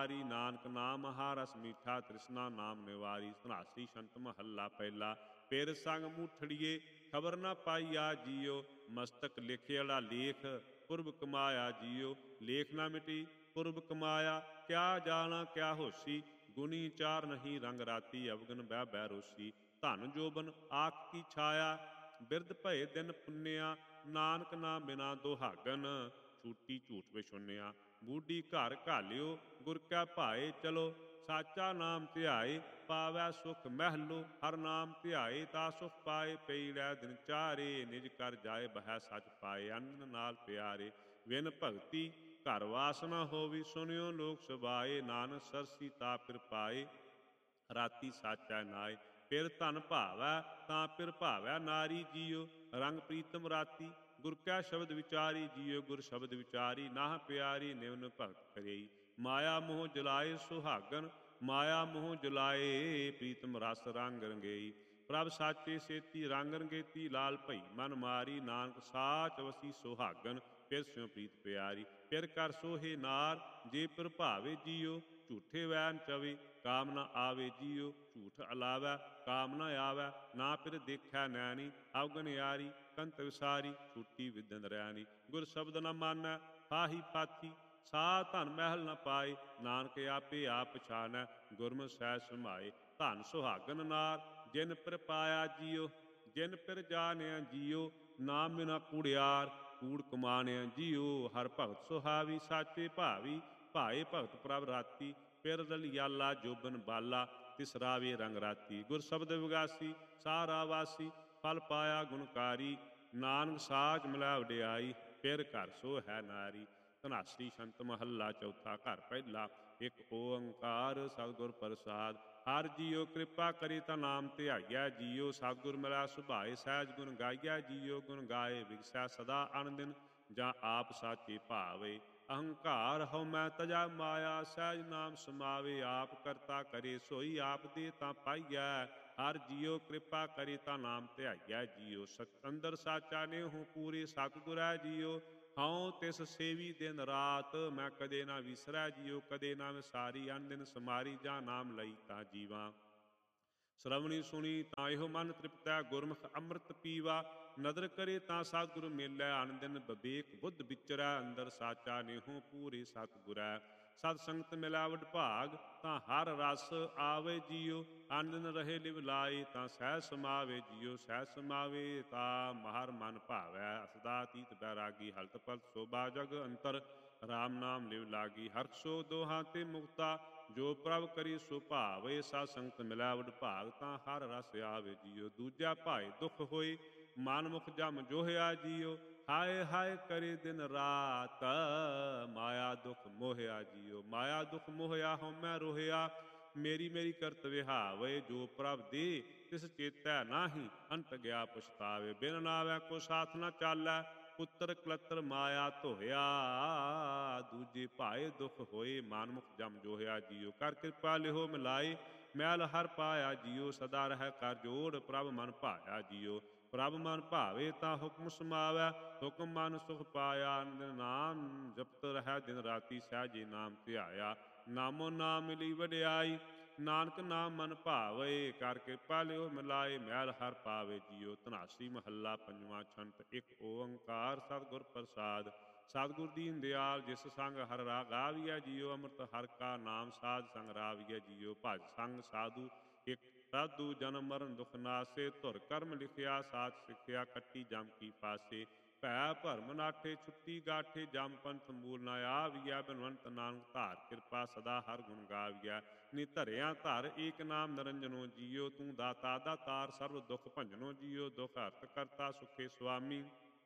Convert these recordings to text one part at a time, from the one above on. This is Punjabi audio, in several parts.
ਨਾਨਕ ਨਾਮ ਮਹਾਰਸ ਮੀਠਾ, ਤ੍ਰਿਸ਼ਨਾ ਨਾਮ ਨਿਵਾਰੀ। ਧਨਾਸਰੀ ਛੰਤ ਮਹੱਲਾ ਪਹਿਲਾ। ਫਿਰ ਸੰਗ ਮੂਠੜੀਏ ਖਬਰ ਨਾ ਪਾਈਆ ਜੀਓ, ਮਸਤਕ ਲਿਖਿਆੜਾ ਲੇਖ ਪੁਰਬ ਕਮਾਇਆ ਜੀਓ। ਲੇਖ ਨਾ ਮਿਟੀ ਪੁਰਬ ਕਮਾਇਆ, ਕਿਆ ਜਾਣਾ ਕਿਆ ਹੋਸੀ। ਗੁਣੀ ਚਾਰ ਨਹੀਂ ਰੰਗ ਰਾਤੀ, ਅਵਗਨ ਬਹਿ ਬਹਿ ਰੋਸੀ। ਧਨ ਜੋਬਨ ਆਖ ਕੀ ਛਾਇਆ, ਬਿਰਧ ਭਏ ਦਿਨ ਪੁੰਨਿਆ। ਨਾਨਕ ਨਾਮ ਬਿਨਾ ਦੁਹਾਗਨ, ਛੂਟੀ ਝੂਠ ਵਿਛੁੰਨਿਆ। ਬੂਢੀ ਘਰ ਘਾਲਿਓ ਗੁਰ ਕੈ ਭਾਏ ਚਲੋ, ਸਾਚਾ ਨਾਮ ਧਿਆਏ ਪਾਵੈ ਸੁਖ ਮਹਿਲੋ। ਹਰ ਨਾਮ ਧਿਆਏ ਤਾ ਸੁਖ ਪਾਏ, ਪਈ ਰਹਿ ਦਿਨ ਚਾਰੇ। ਨਿਜ ਕਰ ਜਾਏ ਬਹਿ ਸੱਚ ਪਾਏ, ਅੰਨ ਨਾਲ ਪਿਆਰੇ। ਵਿਨ ਭਗਤੀ ਘਰ ਵਾਸ ਨਾ ਹੋਵੀ, ਸੁਣਿਓ ਲੋਕ ਸੁਭਾਏ। ਨਾਨਕ ਸਰਸੀ ਤਾ ਪਿਰ ਪਾਏ, ਰਾਤੀ ਸਾਚੈ ਨਾਏ। ਫਿਰ ਧਨ ਭਾਵੈ ਤਾਂ ਪਿਰ ਭਾਵੈ ਨਾਰੀ ਜੀਓ, ਰੰਗ ਪ੍ਰੀਤਮ ਰਾਤੀ ਗੁਰ ਕੈ ਸ਼ਬਦ ਵਿਚਾਰੀ ਜੀਓ। ਗੁਰ ਸ਼ਬਦ ਵਿਚਾਰੀ ਨਾਹ ਪਿਆਰੀ, ਨਿਵਨ ਭਗਤ ਕਰਈ। ਮਾਇਆ ਮੋਹ ਜਲਾਏ ਸੁਹਾਗਨ, ਮਾਇਆ ਮੋਹ ਜਲਾਏ ਪ੍ਰੀਤਮ ਰਸ ਰੰਗ ਰੰਗੇਈ। ਪ੍ਰਭ ਸਾਚੇ ਸੇਤੀ ਰੰਗ ਰੰਗੇਤੀ, ਲਾਲ ਭਈ ਮਨ ਮਾਰੀ। ਨਾਨਕ ਸਾਚ ਵਸੀ ਸੁਹਾਗਨ, ਫਿਰ ਸਿਉ ਪ੍ਰੀਤ ਪਿਆਰੀ। ਫਿਰ ਕਰ ਸੋਹੇ ਨਾਰ ਜੇ ਪਿਰ ਭਾਵੇ ਜੀਓ, ਝੂਠੇ ਵੈਨ ਚਵੇ ਕਾਮ ਨਾ ਆਵੇ ਜੀਓ। ਝੂਠ ਅਲਾਵੈ ਕਾਮ ਨਾ ਆਵੈ, ਨਾ ਪਿਰ ਦੇਖੈ ਨੈਣੀ। ਅਵਗਨ ਯਾਰੀ ਕੰਤ ਵਿਸਾਰੀ, ਛੂਟੀ ਵਿਦਨ ਰੈਣੀ। ਗੁਰ ਸ਼ਬਦ ਨ ਮਾਨੈ ਫਾਹੀ ਫਾਥੀ, ਸਾ ਧਨ ਮਹਿਲ ਨ ਪਾਏ। ਨਾਨਕ ਆਪੇ ਆਪ ਪਛਾਨੈ, ਗੁਰਮੁਖ ਸਹਿਜ ਸਮਾਏ। ਧਨ ਸੁਹਾਗਨ ਨਾਰ ਜਿਨ ਪਿਰ ਪਾਇਆ ਜੀਓ, ਜਿਨ ਪਿਰ ਜਾਣਿਆ ਜੀਓ। ਨਾਮ ਬਿਨਾ ਕੂੜਿਆਰ, ਕੂੜ ਕਮਾਣਿਆ ਜੀਓ। ਹਰ ਭਗਤ ਸੁਹਾਵੀ ਸਾਚੇ ਭਾਵੀ, ਭਾਏ ਭਗਤ ਪ੍ਰਭ ਰਾਤੀ। ਪਿਰ ਰਲਿਆਲਾ ਜੋਬਨ ਬਾਲਾ, ਤਿਸ ਰਾਵੇ ਰੰਗ ਰਾਤੀ। ਗੁਰ ਸ਼ਬਦ ਵਿਗਾਸੀ ਸਾਰਾ ਵਾਸੀ, ਫਲ ਪਾਇਆ ਗੁਣਕਾਰੀ। ਨਾਨਕ ਸਾਚ ਮਿਲੈ ਵਡਿਆਈ, ਫਿਰ ਘਰ ਸੋ ਹੈ ਨਾਰੀ। ਧਨਾਸਰੀ ਛੰਤ ਮਹੱਲਾ ਚੌਥਾ। ਘਰ ਪਹਿਲਾ। ਇਕ ਓੰਕਾਰ ਸਤਿਗੁਰ ਪ੍ਰਸਾਦਿ। ਹਰ ਜੀਓ ਕਿਰਪਾ ਕਰੀ ਤਾ ਨਾਮ ਧਿਆਈਐ ਜੀਓ। ਸਤਿਗੁਰ ਮਿਲੈ ਸੁਭਾਏ ਸਹਿਜ ਗੁਣ ਗਾਈਐ ਜੀਓ। ਗੁਣ ਗਾਏ ਵਿਗਸੈ ਸਦਾ ਅਨ ਦਿਨ, ਜਾਂ ਆਪ ਸਾਚੇ ਭਾਵੇ। ਅਹੰਕਾਰ ਹਉ ਮੈਂ ਤਜੈ ਮਾਇਆ, ਸਹਿਜ ਨਾਮ ਸਮਾਵੇ। ਆਪ ਕਰਤਾ ਕਰੇ ਸੋਈ ਆਪ ਦੇ ਤਾਂ ਪਾਈਐ। ਹਰ ਜੀਓ ਕਿਰਪਾ ਕਰੀ ਤਾ ਨਾਮ ਧਿਆਈਐ ਜੀਓ। ਅੰਦਰ ਸਾਚਾ ਨੇਹੋ ਪੂਰੇ ਸਤਿਗੁਰੈ ਜੀਓ। ਹਉ ਤਿਸ ਸੇਵੀ ਦਿਨ ਰਾਤ, ਮੈਂ ਕਦੇ ਨਾ ਵਿਸਰੈ ਜੀਓ। ਕਦੇ ਨਾ ਵਿਸਾਰੀ ਅਨ ਦਿਨ ਸਮਾਰੀ, ਜਾਂ ਨਾਮ ਲਈ ਤਾਂ ਜੀਵਾਂ। ਸ਼੍ਰਵਣੀ ਸੁਣੀ ਤਾਂ ਇਹੋ ਮਨ ਤ੍ਰਿਪਤੈ, ਗੁਰਮੁਖ ਅੰਮ੍ਰਿਤ ਪੀਵਾ। ਨਦਰ ਕਰੇ ਤਾਂ ਸਤਿਗੁਰ ਮੇਲੈ, ਅਨ ਦਿਨ ਵਿਵੇਕ ਬੁੱਧ ਵਿਚਰੈ। ਅੰਦਰ ਸਾਚਾ ਨੇਹੋ ਪੂਰੇ ਸਤਿਗੁਰੈ। ਸਤ ਸੰਗਤ ਮਿਲੈ ਵਡਭਾਗ, ਤਾਂ ਹਰ ਰਸ ਆਵੇ ਜੀਓ। ਅਨ ਦਿਨ ਰਹੇ ਲਿਵ ਲਾਏ, ਤਾਂ ਸਹਿਜ ਸਮਾਵੇ ਜੀਓ। ਸਹਿਜ ਸਮਾਵੇ ਤਾਂ ਮਹਰ ਮਨ ਭਾਵੈ, ਸਦਾ ਅਤੀਤ ਬੈਰਾਗੀ। ਹਲਤ ਪਲਤ ਸੋਭਾ ਜਗ ਅੰਤਰ, ਰਾਮ ਨਾਮ ਲਿਵ ਲਾਗੀ। ਹਰਖ ਸੋ ਦੋਹਾਂ ਤੇ ਮੁਕਤਾ, ਜੋ ਪ੍ਰਭ ਕਰੀ ਸੋ ਭਾਵੇ। ਸਤ ਸੰਗਤ ਮਿਲੈ ਵਡਭਾਗ, ਤਾਂ ਹਰ ਰਸ ਆਵੇ ਜੀਓ। ਦੂਜਾ ਭਾਏ ਦੁਖ ਹੋਏ, ਮਨ ਮੁਖ ਜਮ ਜੋਹਿਆ ਜੀਓ। ਹਾਏ ਹਾਏ ਕਰੇ ਦਿਨ ਰਾਤ, ਮਾਇਆ ਦੁਖ ਮੋਹਿਆ ਜੀਓ। ਮਾਇਆ ਦੁਖ ਮੋਹਿਆ ਹਉਮੈ ਰੋਹਿਆ, ਮੇਰੀ ਮੇਰੀ ਕਰਤ ਵਿਹਾਵੇ। ਜੋ ਪ੍ਰਭ ਦੇ ਤਿਸ ਚੇਤੈ ਨਾਹੀ, ਅੰਤ ਗਿਆ ਪਛਤਾਵੇ। ਬਿਨ ਨਾਵੈ ਕੋ ਸਾਥ ਨਾ ਚਾਲੈ, ਪੁੱਤਰ ਕਲਤਰ ਮਾਇਆ ਧੋਇਆ। ਦੂਜੇ ਭਾਏ ਦੁਖ ਹੋਏ, ਮਨ ਮੁਖ ਜਮ ਜੋਹਿਆ ਜੀਓ। ਕਰ ਕਿਰਪਾ ਲਿਹੋ ਮਿਲਾਏ, ਮੈਲ ਹਰ ਪਾਇਆ ਜੀਓ। ਸਦਾ ਰਹਿ ਕਰ ਜੋੜ, ਪ੍ਰਭ ਮਨ ਭਾਇਆ ਜੀਓ। ਪ੍ਰਭ ਮਨ ਭਾਵੇ ਤਾਂ ਹੁਕਮ ਸਮਾਵੈ, ਹੁਕਮ ਮਨ ਸੁਖ ਪਾਇਆ। ਨਿਤ ਨਾਮ ਜਪਤ ਰਹਿ ਦਿਨ ਰਾਤੀ, ਸਹਿਜੇ ਨਾਮ ਧਿਆਇਆ। ਨਾਮੋ ਨਾਮ ਮਿਲੀ ਵਡਿਆਈ, ਨਾਨਕ ਨਾਮ ਮਨ ਭਾਵੇ। ਕਰ ਕਿਰਪਾ ਲਿਓ ਮਿਲਾਏ, ਮੈਲ ਹਰ ਪਾਵੇ ਜੀਓ। ਧਨਾਸਰੀ ਮਹੱਲਾ ਪੰਜਵਾਂ। ਛੰਤ। ਇਕ ਓੰਕਾਰ ਸਤਿਗੁਰ ਪ੍ਰਸਾਦਿ। ਸਤਿਗੁਰ ਦੀਨ ਦਿਆਲ, ਜਿਸ ਸੰਗ ਹਰ ਰਾਗ ਗਾਵੀਐ ਜੀਓ। ਅੰਮ੍ਰਿਤ ਹਰਿ ਕਾ ਨਾਮ ਸਾਧ ਸੰਗ ਰਾਵੀਐ ਜੀਓ। ਭਜ ਸੰਗ ਸਾਧੂ ਇਕ ਸਾਧੂ, ਜਨਮ ਮਰਨ ਦੁਖ ਨਾਸੇ। ਧੁਰ ਕਰਮ ਲਿਖਿਆ ਸਾਚ ਸਿੱਖਿਆ, ਕੱਟੀ ਜਮ ਕੀ ਫਾਸੇ। ਭੈ ਭਰਮ ਨਾਠੇ ਛੁੱਟੀ ਗਾਠੇ, ਜਮ ਪੰਥ ਮੂਲ ਨਾ ਆਵੀਐ। ਬਿਨਵੰਤ ਨਾਨਕ ਧਾਰ ਕਿਰਪਾ, ਸਦਾ ਹਰ ਗੁਣ ਗਾਵੀਐ। ਨੀ ਧਰਿਆ ਧਰ ਏਕ ਨਾਮ ਨਿਰੰਜਨੋ ਜੀਓ। ਤੂੰ ਦਾਤਾ ਦਾਤਾਰ, ਸਰਬ ਦੁਖ ਭੰਜਨੋ ਜੀਓ। ਦੁਖ ਹਰਤ ਕਰਤਾ ਸੁਖੇ ਸੁਆਮੀ,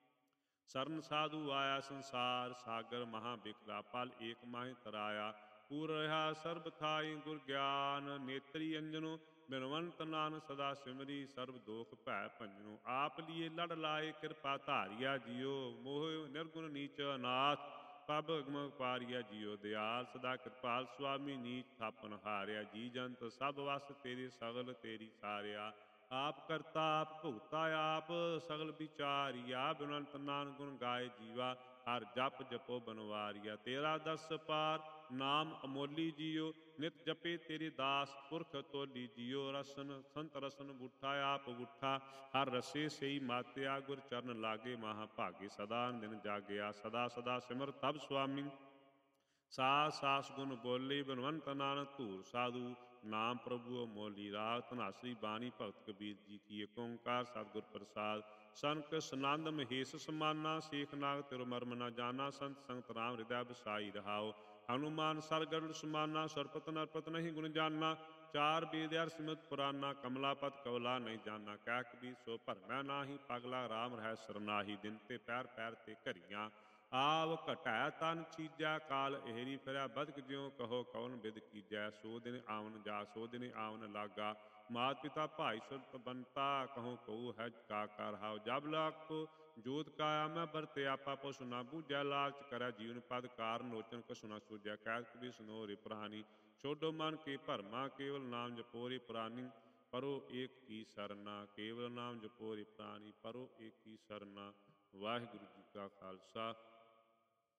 ਸਰਨ ਸਾਧੂ ਆਇਆ ਸੰਸਾਰ। ਸਾਗਰ ਮਹਾ ਬਿਖਲਾ, ਪਲ ਏਕ ਮਾਹਿ ਤਰਾਇਆ। ਪੂਰ ਰਿਹਾ ਸਰਬ ਥਾਈ, ਗੁਰ ਗਿਆਨ ਨੇਤਰੀ ਅੰਜਨੋ। ਬਿਨਵੰਤ ਨਾਨਕ ਸਦਾ ਸਿਮਰੀ, ਸਰਬ ਦੋਖ ਭੈ ਭੰਜਨੋ। ਆਪ ਲੀਏ ਲੜ ਲਾਏ, ਕਿਰਪਾ ਧਾਰਿਆ ਜੀਓ। ਮੋਹ ਨਿਰਗੁਣ ਨੀਚ ਅਨਾਥ, ਪ੍ਰਭ ਅਗਮ ਪਾਰਿਆ ਜੀਓ। ਦਿਆਲ ਸਦਾ ਕਿਰਪਾਲ, ਸੁਆਮੀ ਨੀਚ ਥਾਪਨ ਹਾਰਿਆ। ਜੀ ਜੰਤ ਸਭ ਵਸ ਤੇਰੇ, ਸਗਲ ਤੇਰੀ ਸਾਰਿਆ। ਆਪ ਕਰਤਾ ਆਪ ਭੁਗਤਾ, ਆਪ ਸਗਲ ਵਿਚਾਰਿਆ। ਬਿਨਵੰਤ ਨਾਨਕ ਗੁਣ ਗਾਏ ਜੀਵਾ, ਹਰ ਜਪ ਜਪੋ ਬਨਵਾਰਿਆ। ਤੇਰਾ ਦਸ ਪਾਰ ਨਾਮ ਅਮੋਲੀ ਜੀਓ। ਨਿਤ ਜਪੇ ਤੇਰੇ ਦਾਸ ਪੁਰਖ ਤੋਲੀ ਜੀਓ। ਰਸਨ ਸੰਤ ਰਸਨ ਬੁੱਠਾ ਆਪ ਬੁੱਠਾ, ਹਰ ਰਸੇ ਸਈ ਮਾਤਿਆ। ਗੁਰ ਚਰਨ ਲਾਗੇ ਮਹਾ ਭਾਗੇ, ਸਦਾ ਦਿਨ ਜਾਗਿਆ। ਸਦਾ ਸਦਾ ਸਿਮਰ ਤਬ ਸੁਆਮੀ, ਸਾਸ ਸਾਸ ਗੁਣ ਬੋਲੇ। ਬਨਵੰਤ ਨਾਨਕ ਧੂਰ ਸਾਧੂ, ਨਾਮ ਪ੍ਰਭੂ ਅਮੋਲੀ। ਰਾਗ ਧਨਾਸਰੀ ਬਾਣੀ ਭਗਤ ਕਬੀਰ ਜੀ ਕੀ। ਏਕ ਓੰਕਾਰ ਸਤਿਗੁਰ ਪ੍ਰਸਾਦ। ਸਨਕ ਸਨੰਦ ਮਹੇਸ਼ ਸਮਾਨਾ, ਸੇਖ ਨਾਗ ਤਿਰੁ ਮਰਮ ਨ ਜਾਨਾ। ਸੰਤ ਸੰਗਤ ਰਾਮ ਹਿਰਦੈ ਬਸਾਈ ਰਹਾਉ, ਹਨੂਮਾਨ ਸਰ ਗਰੁੜ ਸਮਾਨਾ। ਸੁਰਪਤ ਨਰਪਤ ਨਹੀਂ ਗੁਣ ਜਾਨਾ, ਚਾਰ ਬੇਦ ਅਰ ਸਿਮਰਤ ਪੁਰਾਨਾ। ਕਮਲਾਪਤ ਕਵਲਾ ਨਹੀਂ ਜਾਨਾ, ਕਹਿ ਕਬੀਰ ਸੋ ਭਰਮੈ ਨਾਹੀ। ਪਗਲਾ ਰਾਮ ਰਹਿ ਸਰਨਾਹੀ, ਦਿਨ ਤੇ ਪੈਰ ਪੈਰ ਤੇ ਘਰੀਆਂ। ਆਵ ਘਟੈ ਤਨ ਚੀਜੈ, ਕਾਲ ਇਹਰੀ ਫਿਰੈ ਬਦਕ ਜਿਉ। ਕਹੋ ਕੌਣ ਬਿਦ ਕੀਜੈ, ਸੋ ਦਿਨ ਆਵਨ ਜਾ ਸੋ ਦਿਨ ਆਵਨ ਲਾਗਾ। ਮਾਤ ਪਿਤਾ ਭਾਈ ਸੁਰਤ ਬੰਤਾ, ਕਹੋ ਕਉ ਹੈ ਕਾ ਕਰ ਹਾਉ। ਜਬ ਲਾਖੋ ਜੋਤ ਕਾਇਆ ਮੈਂ ਵਰਤੇ ਆਪਾ, ਪਸੁ ਨਾ ਬੂਝੈ ਲਾਲਚ ਕਰੈ ਜੀਵਨ ਪਦ। ਕਾਰਨ ਲੋਚਨ ਕਛੁ ਨਾ ਸੂਝੈ, ਕਹਿਤ ਕਬੀਰ ਸੁਨੋ ਰੇ ਪ੍ਰਾਨੀ। ਛੋਡੋ ਮਨ ਕੇ ਭਰਮਾ, ਕੇਵਲ ਨਾਮ ਜਪੋ ਰੇ ਪ੍ਰਾਨੀ। ਪਰੋ ਏਕ ਹੀ ਸਰਨਾ, ਕੇਵਲ ਨਾਮ ਜਪੋ ਰੇ ਪ੍ਰਾਨੀ। ਪਰੋ ਏਕ ਹੀ ਸਰਨਾ। ਵਾਹਿਗੁਰੂ ਜੀ ਕਾ ਖਾਲਸਾ,